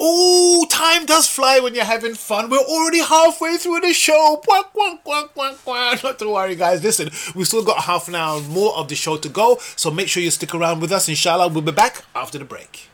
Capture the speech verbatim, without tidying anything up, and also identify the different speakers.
Speaker 1: Oh, time does fly when you're having fun. We're already halfway through the show. Quack, quack, quack, quack, quack. Not to worry, guys. Listen, we've still got half an hour more of the show to go, so make sure you stick around with us. Inshallah, we'll be back after the break.